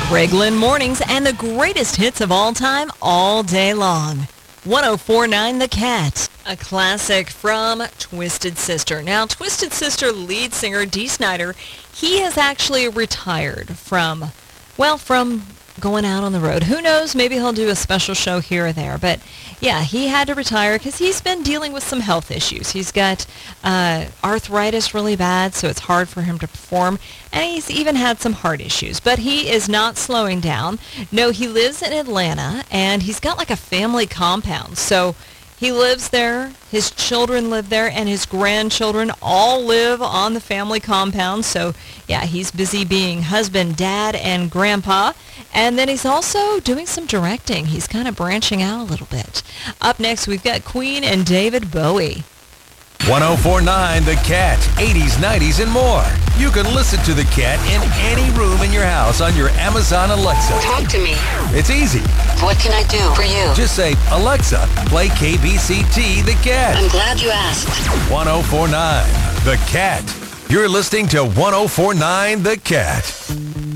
Reglan Mornings and the greatest hits of all time, all day long. 104.9 The Cat, a classic from Twisted Sister. Now, Twisted Sister lead singer Dee Snider, he has actually retired from going out on the road. Who knows? Maybe he'll do a special show here or there. But yeah, he had to retire because he's been dealing with some health issues. He's got arthritis really bad, so it's hard for him to perform. And he's even had some heart issues. But he is not slowing down. No, he lives in Atlanta, and he's got like a family compound. So he lives there, his children live there, and his grandchildren all live on the family compound. So, yeah, he's busy being husband, dad, and grandpa. And then he's also doing some directing. He's kind of branching out a little bit. Up next, we've got Queen and David Bowie. 104.9 The Cat, 80s, 90s, and more. You can listen to The Cat in any room in your house on your Amazon Alexa. Talk to me. It's easy. What can I do for you? Just say, Alexa, play KBCT The Cat. I'm glad you asked. 104.9 The Cat. You're listening to 104.9 The Cat.